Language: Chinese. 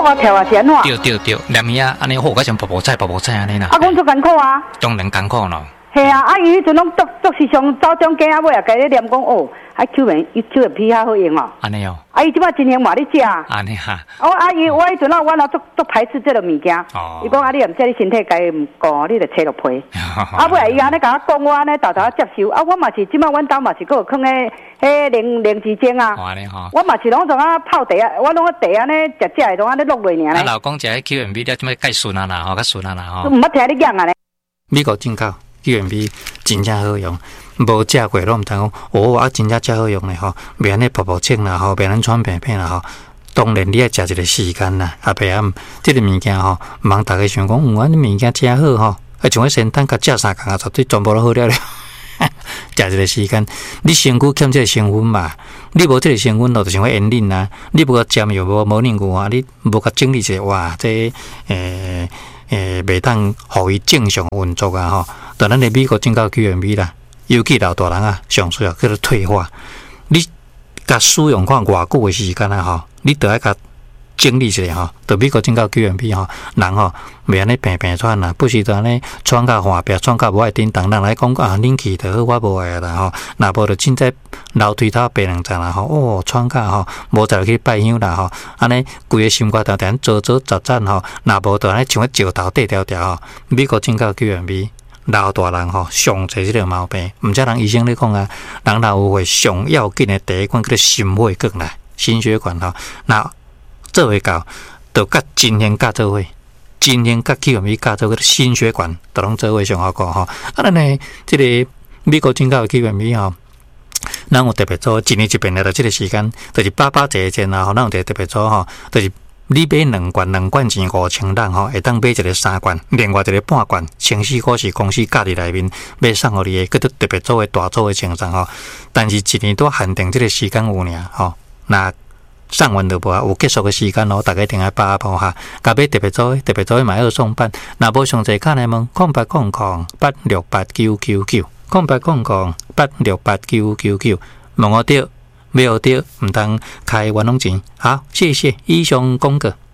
国啊跳啊是安怎？ 对，连伊啊，安尼好，甲像泡菜安尼啦。 啊，讲足艰苦啊。 当然艰苦咯。 系啊，啊伊迄阵拢做时常走中间啊尾啊，甲伊念讲哦，啊手面皮较好用哦。 安尼哦。 啊伊即摆真兴嘛，你食。 安尼哈。 哦，啊伊我迄阵啊，我足排斥这个物件。哦。伊讲啊，你毋知你身体家毋顾，你着切落皮。啊尾啊伊安尼甲我讲，我安尼豆豆接受。啊我嘛是即摆阮兜嘛是搁有放迄灵芝精啊。 安尼吼。 我嘛是拢从啊泡茶啊，我拢啊茶安尼食诶，拢安尼落落尔。 啊老公食迄 QMB 了，即摆介顺啊啦，吼，较顺啊啦吼。 毋捌听你讲啊咧。 美国进口 QMB 真正好用。无食过拢毋知讲，哦啊，真正真好用嘞吼，袂安尼泡清啦吼，袂安尼喘片片啦吼。当然你要食一个时间啦，后壁暗即个物件吼，毋通逐个想讲，啊，你物件真好吼，啊，像迄先等甲食3工啊，绝对全部都好了了。食一个时间，你身躯欠这个成分嘛，你无这个成分，就像烟瘾啦，你无甲占又无能够啊，你无甲整理一下，哇，这袂当互伊正常运作啊吼。当咱的美国进口 QMB 啦。尤其老大人啊，上需要叫做退化。你甲使用看偌久的时间啊，吼，你得爱甲整理一下吼。就美国进口 QMB 吼，人吼袂安尼平喘啦，不是就安尼喘甲滑壁，喘甲无爱叮当。人来讲啊，恁气就好，我无爱啦吼。若无就凊彩楼梯头爬2层啦吼，哦，喘甲吼，无再去拜香啦吼。安尼规个心肝条条做杂战吼，若无就安尼像石头块条条吼。美国进口 QMB。老大人吼，上侪即个毛病，毋则人医生咧讲啊，人老有会上要紧的第一关叫做心血管啦，心血管吼，那做会到，就甲真兴甲做伙，真兴甲 QMB 甲做个心血管，都拢做伙上好讲吼。啊，咱呢，即个美国进口的 QMB 吼，咱有特别做一年一遍的，即个时间，就是8折前啦吼，咱有一个特别做吼，就是。你买2罐钱5000人吼，会当买一个3罐，另外一个半罐，1000块是公司价伫内面买送互你的，佮特别做的大做的清送吼。但是一年都限定这个时间有尔吼，那送完就无啊，有结束的时间咯，大家定爱把握下。甲买特别做的买2送8，若无详细看来问0800868999，0800868999，问我着。没有的，唔当开玩弄钱。好，谢谢以上公告。